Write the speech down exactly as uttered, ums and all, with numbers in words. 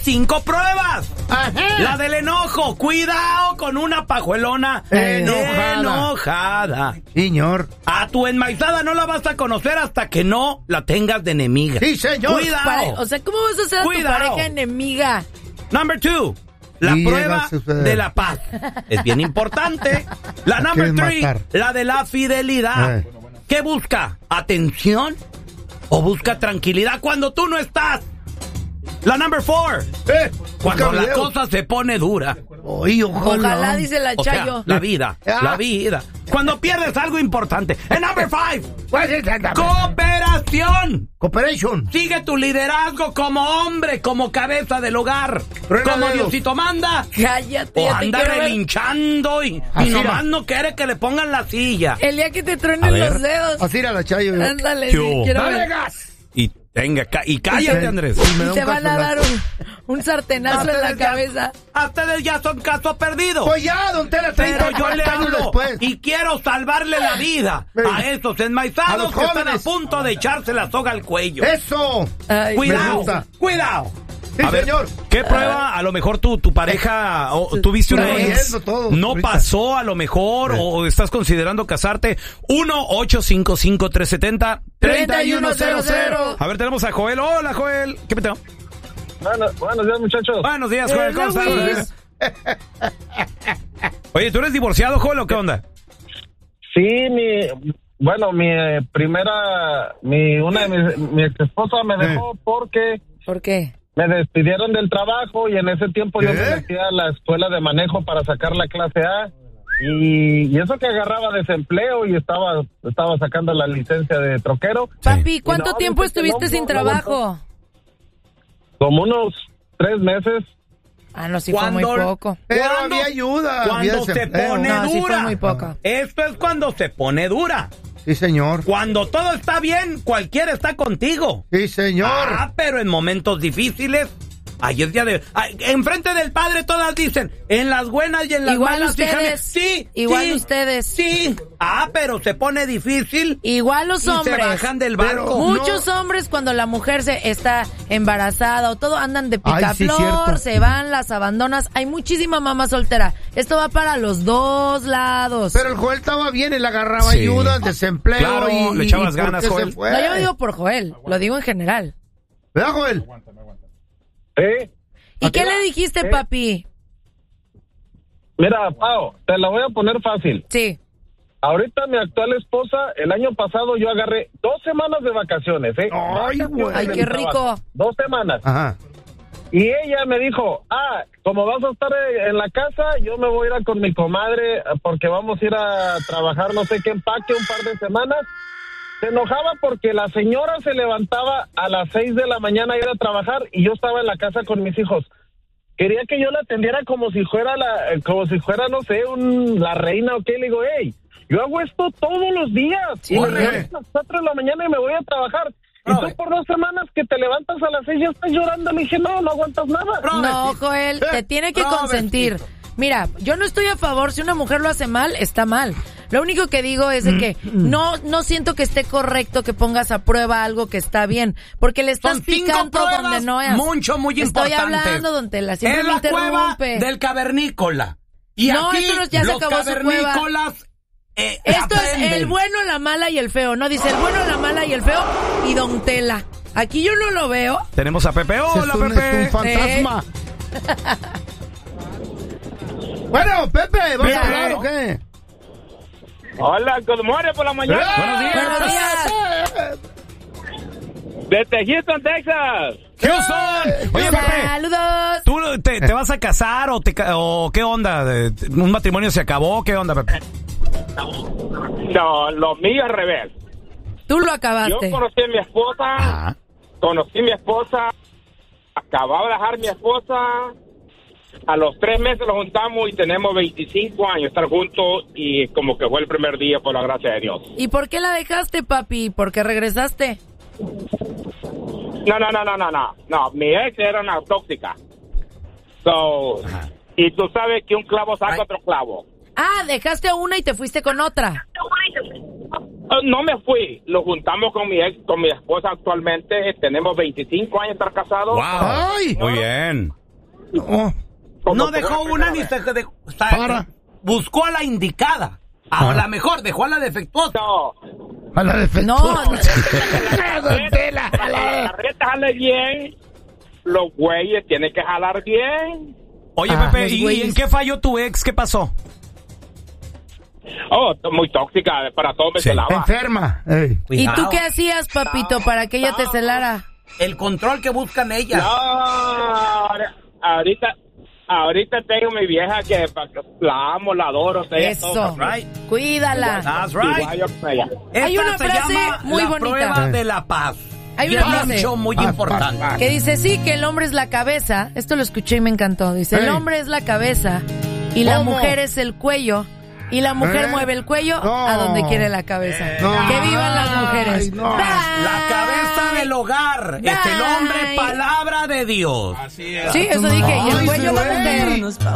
cinco pruebas. Ajá. La del enojo. Cuidado con una pajuelona Enojada. enojada. Señor. A tu enmaizada no la vas a conocer hasta que no la tengas de enemiga. Sí, señor. Cuidado. Pare- o sea, ¿cómo vas a ser a tu Cuidado. pareja enemiga? Number two. La Y prueba llega a suceder. de la paz. Es bien importante. La number quieren three. matar. La de la fidelidad. Eh. ¿Qué busca? ¿Atención? ¿O busca tranquilidad cuando tú no estás? La number four. Eh, Cuando busca la video. cosa se pone dura. Ay, ojalá. Ojalá, dice la O sea, Chayo. la vida. Ah. La vida. Cuando pierdes algo importante. En number five. ¿Cuál es esa? Cooperación. Cooperation. Sigue tu liderazgo como hombre, como cabeza del hogar. Truena Como dedos. Diosito manda. Cállate, O ya te anda quiero ver. relinchando y, y Así nomás era. no quiere que le pongan la silla. El día que te A truenen ver. los dedos. Así era la Chayo. yo. Ándale, ¿Qué sí, hubo? quiero ¡Dale ver. gas! Y tenga, ca- y cállate, Sí. Andrés. Y me da Y un te van a dar cazonazo. un, un sartenazo en la Ustedes ya- cabeza. a ustedes ya son caso perdido. Pues ya, don Tela, Pero treinta, yo le cuarenta años hablo después. y quiero salvarle la vida Sí. a estos A enmaizados los que están a jóvenes. punto de echarse la soga al cuello. ¡Eso! Ay, Me Cuidado, gusta. cuidado. Sí, A ver, señor. ¿qué prueba? A lo mejor tu, tu pareja, o tuviste una Estoy ex, oyendo todo no ahorita. pasó a lo mejor, Sí. o estás considerando casarte. uno ocho cinco cinco tres siete cero tres uno cero cero. A ver, tenemos a Joel. Hola, Joel. ¿Qué peteo? Bueno, buenos días, muchachos. Buenos días, Joel. ¿Cómo Hello, estás? Oye, ¿tú eres divorciado, Joel, o qué onda? Sí, mi, bueno, mi eh, primera, mi, una de mis, mi ex esposa me dejó porque ¿Por qué? me despidieron del trabajo y en ese tiempo yo ¿Qué? me metí a la escuela de manejo para sacar la clase A y, y eso que agarraba desempleo y estaba, estaba sacando la licencia de troquero. Papi, ¿cuánto Y no, tiempo dice que estuviste no, sin no trabajo? Como unos tres meses. Ah, no, sí fue muy poco. Pero ¿Cuándo? había ayuda. había Cuando se desempleo. pone No, sí dura. fue muy poco. Esto es cuando se pone dura. Sí, señor. Cuando todo está bien, cualquiera está contigo. Sí, señor. Ah, pero en momentos difíciles, ahí es día de... ay, enfrente del padre todas dicen, en las buenas y en las Igual malas, ustedes. fíjame. Sí, Igual sí, ustedes. Sí. Ah, pero se pone difícil Igual los y hombres. se bajan del barco. Muchos hombres cuando la mujer se está embarazada o todo andan de Ay, sí, picaflor, cierto. se van, las abandonas. Hay muchísima mamá soltera. Esto va para los dos lados. Pero el Joel estaba bien, él agarraba Sí. ayuda, desempleo. Claro, y, le y- echabas y ¿por ganas, qué se Joel. fue? No, yo no digo por Joel, lo digo en general. ¿Verdad, Joel? Sí. ¿Y qué le dijiste, ¿Eh? papi? Mira, Pao, te la voy a poner fácil. Sí. Ahorita mi actual esposa, el año pasado yo agarré dos semanas de vacaciones, ¿eh? Ay, güey. Ay, qué rico. Dos semanas. Ajá. Y ella me dijo, ah, como vas a estar en la casa, yo me voy a ir a con mi comadre porque vamos a ir a trabajar no sé qué empaque un par de semanas. Se enojaba porque la señora se levantaba a las seis de la mañana a ir a trabajar y yo estaba en la casa con mis hijos. Quería que yo la atendiera como si fuera, la, como si fuera no sé, un, la reina o qué. Le digo, hey, yo hago esto todos los días. Y me Corre. levanto a las cuatro de la mañana y me voy a trabajar. Y Brother. tú por dos semanas que te levantas a las seis ya estás llorando. Le dije, no, no aguantas nada. No, Joel, te tiene que consentir. Mira, yo no estoy a favor, si una mujer lo hace mal, está mal. Lo único que digo es de que no no siento que esté correcto que pongas a prueba algo que está bien, porque le estás Son cinco picando pruebas donde no es. mucho, muy Estoy importantes. hablando, don Tela, siempre Es me la cueva interrumpe. del cavernícola. Y No, aquí esto no- ya se los acabó su cueva. cavernícolas eh, Esto aprenden. es el bueno, la mala y el feo. No, dice el bueno, la mala y el feo y don Tela. Aquí yo no lo veo. Tenemos a Pepe. Hola, es, un, Pepe. es un fantasma. Bueno, Pepe, ¿vas Mira, a hablar eh. o qué? Hola, good morning por la mañana. Buenos días. Buenos días. Desde Houston, Texas. Houston. Oye, Pepe, Saludos. ¿tú te, te vas a casar o, te, ca- o qué onda? ¿Un matrimonio se acabó? ¿Qué onda, Pepe? No, lo mío al revés. Tú lo Yo acabaste. conocí a mi esposa, Ajá. conocí a mi esposa, acababa de dejar mi esposa, a los tres meses nos juntamos y tenemos veinticinco años de estar juntos y como que fue el primer día por la gracia de Dios. ¿Y por qué la dejaste, papi? ¿Por qué regresaste? No, no, no, no, no, no, no, mi ex era una tóxica. So, Ajá. y tú sabes que un clavo saca Ay. otro clavo. Ah, dejaste a una y te fuiste con otra. No me fui, lo juntamos con mi ex, con mi esposa actualmente, tenemos veinticinco años de estar casados. Wow. Ay. Muy bien. No. No dejó una ni se dejó, o sea, Para. buscó a la indicada. A Ah. la mejor, dejó a la defectuosa. No, A la defensa. No, no. la, la reta jale bien, los güeyes tienen que jalar bien. Oye, Ah, Pepe, los ¿y, y güeyes. en qué falló tu ex? ¿Qué pasó? Oh, muy tóxica, para todo me Sí. celaba. Enferma. Ey. ¿Y tú Cuidado. qué hacías, papito, para que ella te celara? El control que buscan ellas. No, ahora- ahorita, ahorita tengo mi vieja que pa- la amo, la adoro. sé Eso. todo. Right. Cuídala. That's Igual right. yo con ella. Esta Hay una se frase llama muy la bonita. prueba Eh. de la paz. Hay Y una es un frase. show muy Paz, importante. paz, paz. Que dice, sí, que el hombre es la cabeza. Esto lo escuché y me encantó. Dice, el Ey. hombre es la cabeza y la ¿Cómo? mujer es el cuello. Y la mujer ¿Eh? mueve el cuello No. a donde quiere la cabeza. No. Que vivan las mujeres. Ay, no. Bye. La cabeza del hogar es el hombre, Bye. palabra de Dios. Sí, eso dije. Y el Ay, cuello la güey. mujer.